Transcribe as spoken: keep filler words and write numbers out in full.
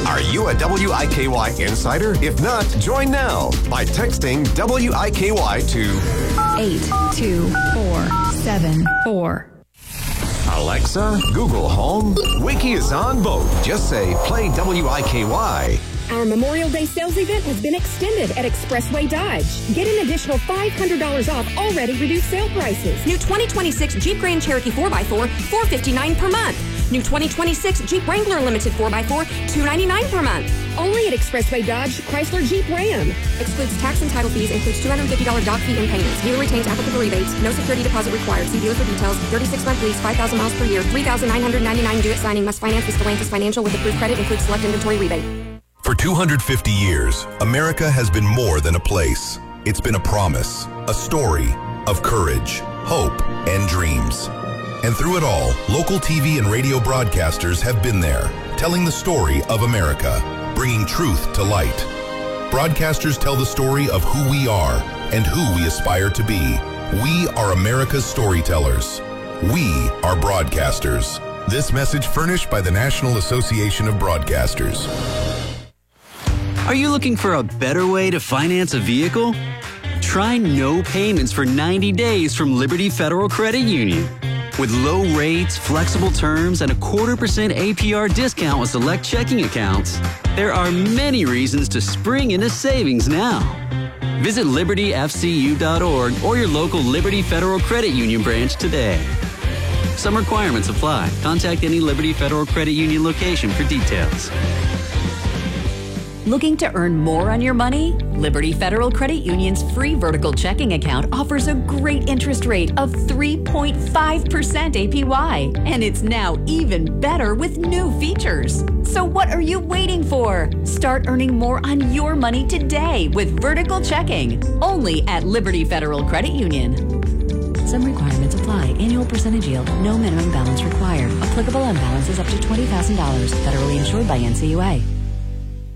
Are you a W I K Y insider? If not, join now by texting W I K Y to eight two four seven four. Alexa, Google Home, Wiki is on both. Just say play W I K Y. Our Memorial Day sales event has been extended at Expressway Dodge. Get an additional five hundred dollars off already reduced sale prices. New twenty twenty-six Jeep Grand Cherokee four by four, four hundred fifty-nine dollars per month. New twenty twenty-six Jeep Wrangler Limited four by four, two hundred ninety-nine dollars per month. Only at Expressway Dodge, Chrysler Jeep Ram. Excludes tax and title fees, includes two hundred fifty dollars dock fee and payments. Dealer retains applicable rebates. No security deposit required. See dealer for details. thirty-six month lease, five thousand miles per year, three thousand nine hundred ninety-nine due at signing. Must finance with Stellantis Financial with approved credit. Includes select inventory rebate. For two hundred fifty years, America has been more than a place. It's been a promise, a story of courage, hope, and dreams. And through it all, local T V and radio broadcasters have been there, telling the story of America, bringing truth to light. Broadcasters tell the story of who we are and who we aspire to be. We are America's storytellers. We are broadcasters. This message furnished by the National Association of Broadcasters. Are you looking for a better way to finance a vehicle? Try no payments for ninety days from Liberty Federal Credit Union. With low rates, flexible terms, and a quarter percent A P R discount with select checking accounts, there are many reasons to spring into savings now. Visit liberty f c u dot org or your local Liberty Federal Credit Union branch today. Some requirements apply. Contact any Liberty Federal Credit Union location for details. Looking to earn more on your money? Liberty Federal Credit Union's free vertical checking account offers a great interest rate of three point five percent A P Y. And it's now even better with new features. So what are you waiting for? Start earning more on your money today with vertical checking. Only at Liberty Federal Credit Union. Some requirements apply. Annual percentage yield. No minimum balance required. Applicable on balances up to twenty thousand dollars. Federally insured by N C U A.